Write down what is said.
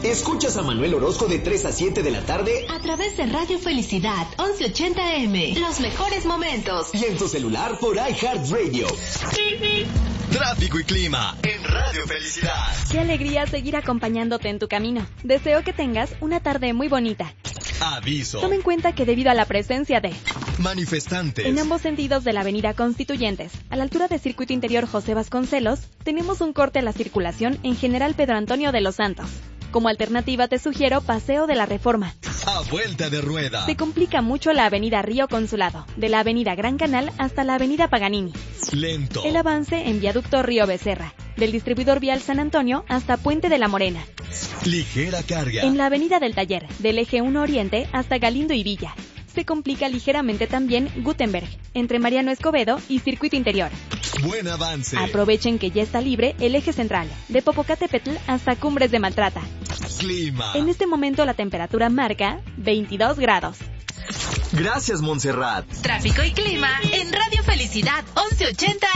Escuchas a Manuel Orozco de 3 a 7 de la tarde a través de Radio Felicidad 1180 AM. Los mejores momentos. Y en tu celular por iHeartRadio. Tráfico y clima en Radio Felicidad. Qué alegría seguir acompañándote en tu camino. Deseo que tengas una tarde muy bonita. Aviso. Toma en cuenta que debido a la presencia de manifestantes en ambos sentidos de la avenida Constituyentes, a la altura del Circuito Interior José Vasconcelos, tenemos un corte a la circulación en General Pedro Antonio de los Santos. Como alternativa te sugiero Paseo de la Reforma. A vuelta de rueda. Se complica mucho la avenida Río Consulado, de la avenida Gran Canal hasta la avenida Paganini. Lento. El avance en viaducto Río Becerra, del distribuidor vial San Antonio hasta Puente de la Morena. Ligera carga. En la avenida del Taller, del eje 1 Oriente hasta Galindo y Villa. Se complica ligeramente también Gutenberg, entre Mariano Escobedo y Circuito Interior. Buen avance. Aprovechen que ya está libre el eje central, de Popocatépetl hasta Cumbres de Maltrata. Clima. En este momento la temperatura marca 22 grados. Gracias, Montserrat. Tráfico y clima en Radio Felicidad 1180